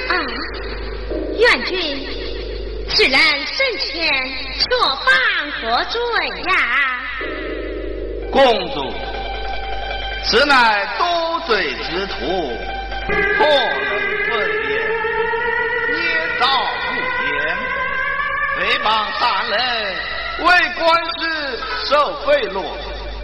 元君，此人生前所犯何罪呀？ 公主，此乃多罪之徒，破人分言，捏造不言，诽谤他人，为官司受贿赂。